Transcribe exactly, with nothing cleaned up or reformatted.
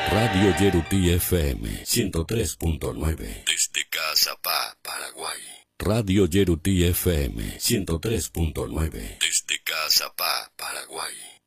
Radio Yerutí F M ciento tres punto nueve. Desde Cazapá, Paraguay. Radio Yerutí F M ciento tres punto nueve. Desde Cazapá, Paraguay.